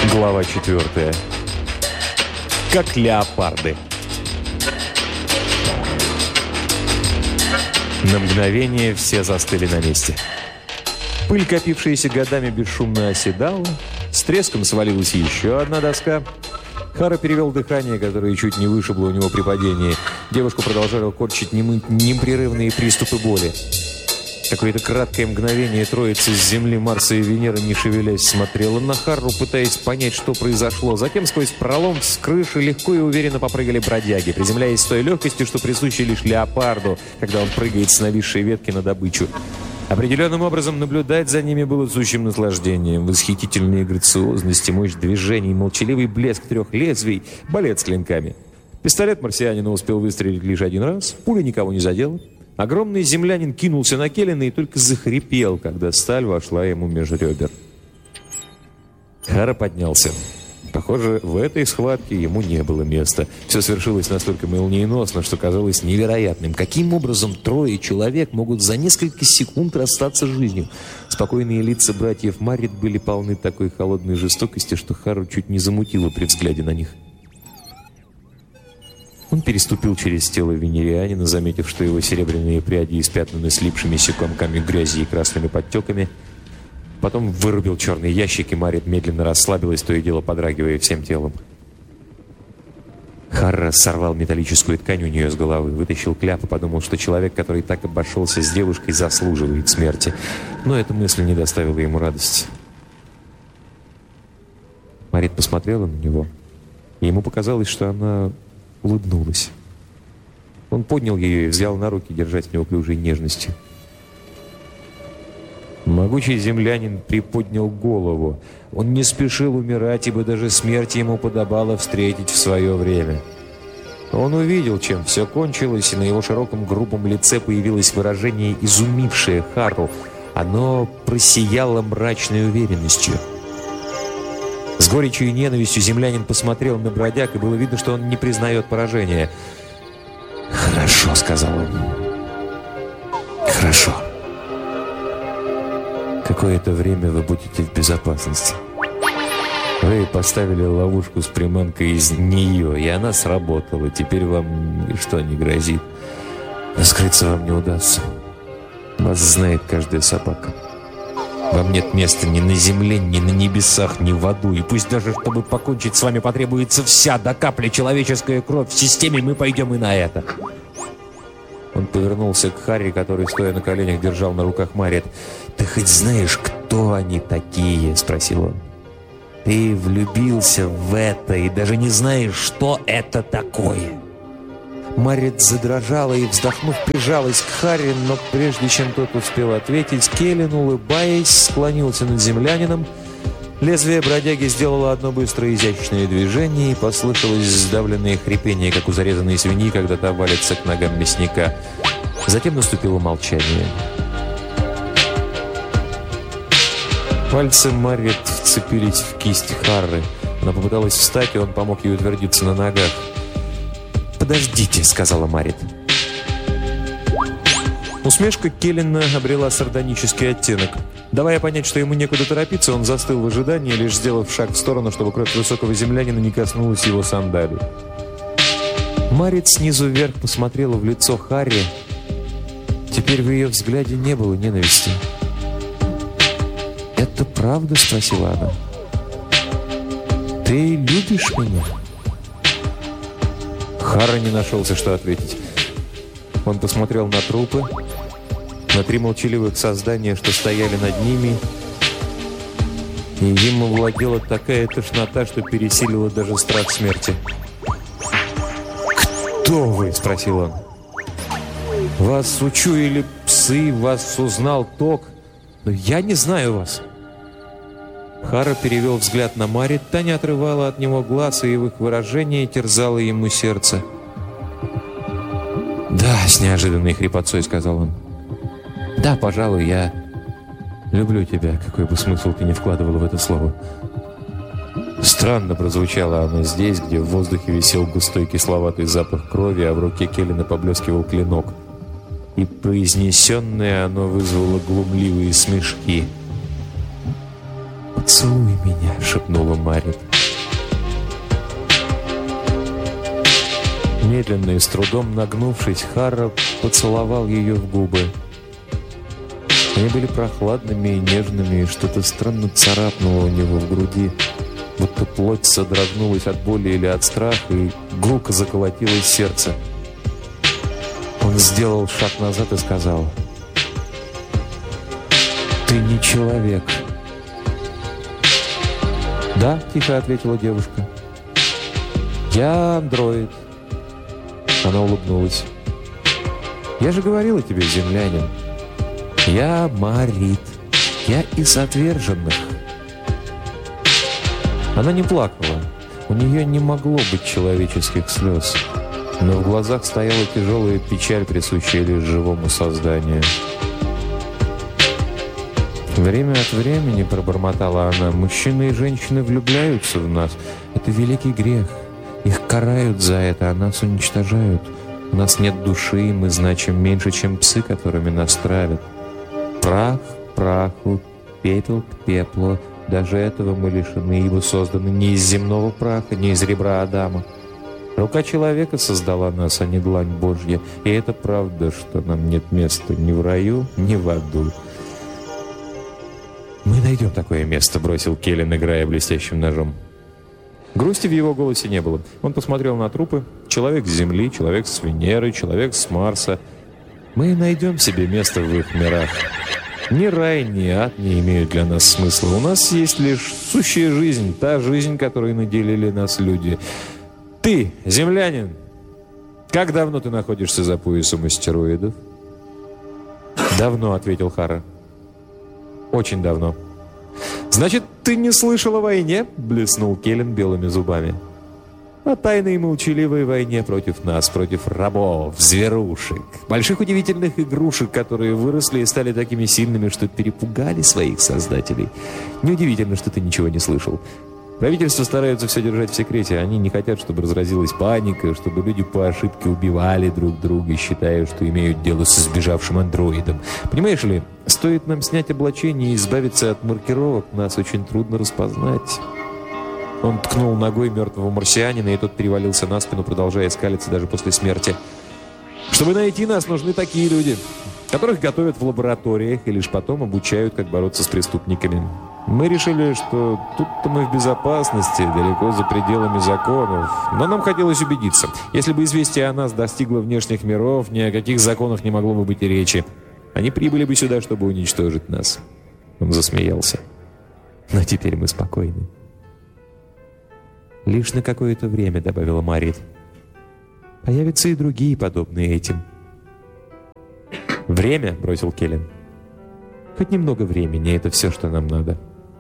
Глава 4. Как леопарды. На мгновение все застыли на месте. Пыль, копившаяся годами, бесшумно оседала. С треском свалилась еще одна доска. Хара перевел дыхание, которое чуть не вышибло у него при падении. Девушку продолжали корчить непрерывные приступы боли. Какое-то краткое мгновение троица с Земли, Марса и Венеры, не шевелясь, смотрела на Харру, пытаясь понять, что произошло. Затем сквозь пролом с крыши легко и уверенно попрыгали бродяги, приземляясь с той легкостью, что присуща лишь леопарду, когда он прыгает с нависшей ветки на добычу. Определенным образом наблюдать за ними было сущим наслаждением. Восхитительная грациозность и мощь движений, молчаливый блеск трех лезвий, балет с клинками. Пистолет марсианина успел выстрелить лишь один раз, пуля никого не задела. Огромный землянин кинулся на Келлина и только захрипел, когда сталь вошла ему меж ребер. Хара поднялся. Похоже, в этой схватке ему не было места. Все свершилось настолько молниеносно, что казалось невероятным. Каким образом трое человек могут за несколько секунд расстаться с жизнью? Спокойные лица братьев Марит были полны такой холодной жестокости, что Хару чуть не замутило при взгляде на них. Он переступил через тело венерианина, заметив, что его серебряные пряди испятнаны слипшимися комками грязи и красными подтеками. Потом вырубил черный ящик, и Марит медленно расслабилась, то и дело подрагивая всем телом. Харра сорвал металлическую ткань у нее с головы, вытащил кляп и подумал, что человек, который так обошелся с девушкой, заслуживает смерти. Но эта мысль не доставила ему радости. Марит посмотрела на него, и ему показалось, что она улыбнулась. Он поднял ее и взял на руки, держать в неуклюжей нежностью. Могучий землянин приподнял голову. Он не спешил умирать, ибо даже смерть ему подобало встретить в свое время. Он увидел, чем все кончилось, и на его широком грубом лице появилось выражение, изумившее Харру. Оно просияло мрачной уверенностью. С горечью и ненавистью землянин посмотрел на бродяг, и было видно, что он не признает поражения. «Хорошо», — сказал он. «Хорошо. Какое-то время вы будете в безопасности. Вы поставили ловушку с приманкой из нее, и она сработала. Теперь вам ничто не грозит. Но скрыться вам не удастся. Вас знает каждая собака. Вам нет места ни на земле, ни на небесах, ни в аду. И пусть даже, чтобы покончить с вами, потребуется вся до капли человеческая кровь в системе, мы пойдем и на это». Он повернулся к Харри, который, стоя на коленях, держал на руках Марит. «Ты хоть знаешь, кто они такие?» — спросил он. «Ты влюбился в это и даже не знаешь, что это такое». Марит задрожала и, вздохнув, прижалась к Харри, но прежде чем тот успел ответить, Келлин, улыбаясь, склонился над землянином. Лезвие бродяги сделало одно быстрое изящное движение, и послышалось сдавленное хрипение, как у зарезанной свиньи, когда та валится к ногам мясника. Затем наступило молчание. Пальцы Марит вцепились в кисть Харры. Она попыталась встать, и он помог ей утвердиться на ногах. «Подождите», — сказала Марит. Усмешка Келлина обрела сардонический оттенок. Давая понять, что ему некуда торопиться, он застыл в ожидании, лишь сделав шаг в сторону, чтобы кровь высокого землянина не коснулась его сандалий. Марит снизу вверх посмотрела в лицо Харри. Теперь в ее взгляде не было ненависти. «Это правда?» — спросила она. «Ты любишь меня?» Харра не нашелся, что ответить. Он посмотрел на трупы, на три молчаливых создания, что стояли над ними, и им овладела такая тошнота, что пересилила даже страх смерти. «Кто вы?» — спросил он. «Вас учуяли псы, вас узнал Ток, но я не знаю вас». Хара перевел взгляд на Марит, та не отрывала от него глаз, и в их выражении терзало ему сердце. «Да», — с неожиданной хрипотцой сказал он. «Да, пожалуй, я люблю тебя, какой бы смысл ты ни вкладывала в это слово». Странно прозвучало оно здесь, где в воздухе висел густой кисловатый запах крови, а в руке Келлина поблескивал клинок. И произнесенное оно вызвало глумливые смешки. «Поцелуй меня», — шепнула Марит. Медленно и с трудом нагнувшись, Хара поцеловал ее в губы. Они были прохладными и нежными, и что-то странно царапнуло у него в груди, будто плоть содрогнулась от боли или от страха, и гулко заколотилось сердце. Он сделал шаг назад и сказал: «Ты не человек». «Да», — тихо ответила девушка. «Я андроид». Она улыбнулась. «Я же говорила тебе, землянин. Я Марит. Я из отверженных». Она не плакала. У нее не могло быть человеческих слез. Но в глазах стояла тяжелая печаль, присущая лишь живому созданию. «Время от времени, — пробормотала она, — мужчины и женщины влюбляются в нас. Это великий грех. Их карают за это, а нас уничтожают. У нас нет души, и мы значим меньше, чем псы, которыми нас травят. Прах к праху, пепел к пеплу. Даже этого мы лишены, ибо созданы не из земного праха, не из ребра Адама. Рука человека создала нас, а не длань Божья. И это правда, что нам нет места ни в раю, ни в аду». «Мы найдем такое место», — бросил Келлен, играя блестящим ножом. Грусти в его голосе не было. Он посмотрел на трупы. Человек с Земли, человек с Венеры, человек с Марса. «Мы найдем себе место в их мирах. Ни рай, ни ад не имеют для нас смысла. У нас есть лишь сущая жизнь, та жизнь, которой наделили нас люди. Ты, землянин, как давно ты находишься за поясом астероидов?» «Давно», — ответил Хара. «Очень давно». «Значит, ты не слышал о войне?» — блеснул Келлен белыми зубами. «О тайной и молчаливой войне против нас, против рабов, зверушек, больших удивительных игрушек, которые выросли и стали такими сильными, что перепугали своих создателей. Неудивительно, что ты ничего не слышал. Правительства стараются все держать в секрете. Они не хотят, чтобы разразилась паника, чтобы люди по ошибке убивали друг друга, считая, что имеют дело с избежавшим андроидом. Понимаешь ли, стоит нам снять облачение и избавиться от маркировок, нас очень трудно распознать». Он ткнул ногой мертвого марсианина, и тот перевалился на спину, продолжая скалиться даже после смерти. «Чтобы найти нас, нужны такие люди, которых готовят в лабораториях и лишь потом обучают, как бороться с преступниками. Мы решили, что тут-то мы в безопасности, далеко за пределами законов. Но нам хотелось убедиться. Если бы известие о нас достигло внешних миров, ни о каких законах не могло бы быть и речи. Они прибыли бы сюда, чтобы уничтожить нас». Он засмеялся. «Но теперь мы спокойны». «Лишь на какое-то время», — добавила Марит. «Появятся и другие, подобные этим». «Время», — бросил Келлен. «Хоть немного времени, это все, что нам надо».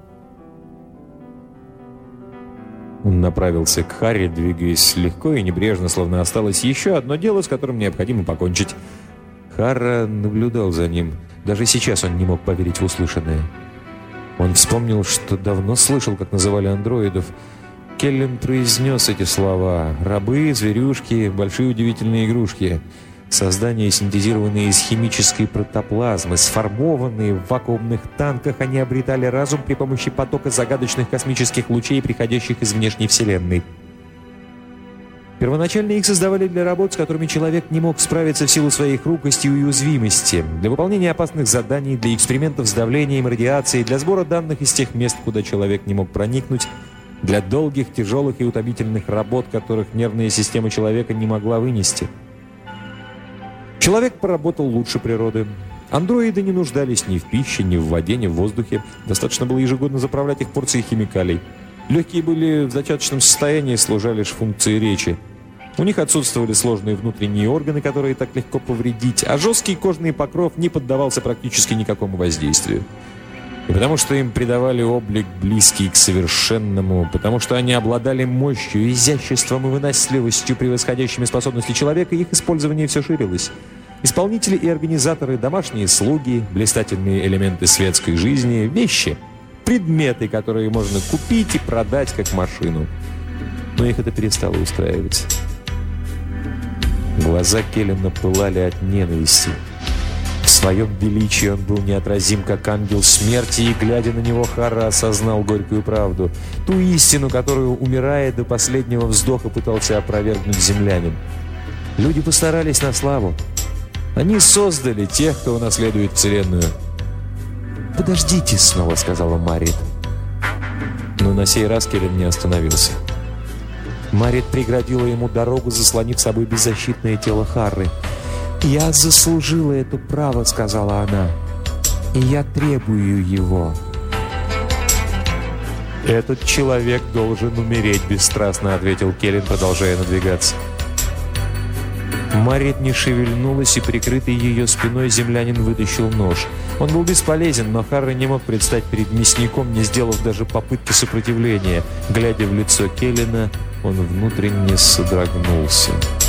Он направился к Харри, двигаясь легко и небрежно, словно осталось еще одно дело, с которым необходимо покончить. Харра наблюдал за ним. Даже сейчас он не мог поверить в услышанное. Он вспомнил, что давно слышал, как называли андроидов. Келлен произнес эти слова: «Рабы, зверюшки, большие удивительные игрушки». Создания, синтезированные из химической протоплазмы, сформованные в вакуумных танках, они обретали разум при помощи потока загадочных космических лучей, приходящих из внешней Вселенной. Первоначально их создавали для работ, с которыми человек не мог справиться в силу своей хрупкости и уязвимости, для выполнения опасных заданий, для экспериментов с давлением и радиацией, для сбора данных из тех мест, куда человек не мог проникнуть, для долгих, тяжелых и утомительных работ, которых нервная система человека не могла вынести. Человек поработал лучше природы. Андроиды не нуждались ни в пище, ни в воде, ни в воздухе. Достаточно было ежегодно заправлять их порцией химикалий. Легкие были в зачаточном состоянии, служа лишь функции речи. У них отсутствовали сложные внутренние органы, которые так легко повредить, а жесткий кожный покров не поддавался практически никакому воздействию. И потому что им придавали облик, близкий к совершенному, потому что они обладали мощью, изяществом и выносливостью, превосходящими способности человека, их использование все ширилось. Исполнители и организаторы, домашние слуги, блистательные элементы светской жизни, вещи, предметы, которые можно купить и продать как машину. Но их это перестало устраивать. Глаза Келлена пылали от ненависти. В своем величии он был неотразим, как ангел смерти, и, глядя на него, Хара осознал горькую правду. Ту истину, которую, умирая до последнего вздоха, пытался опровергнуть землянин. Люди постарались на славу. Они создали тех, кто унаследует Вселенную. «Подождите», — снова сказала Марит. Но на сей раз Келлен не остановился. Марит преградила ему дорогу, заслонив собой беззащитное тело Харры. «Я заслужила это право», — сказала она, — «и я требую его». «Этот человек должен умереть», — бесстрастно ответил Келлен, продолжая надвигаться. Марит не шевельнулась, и, прикрытый ее спиной, землянин вытащил нож. Он был бесполезен, но Харра не мог предстать перед мясником, не сделав даже попытки сопротивления. Глядя в лицо Келлена, он внутренне содрогнулся.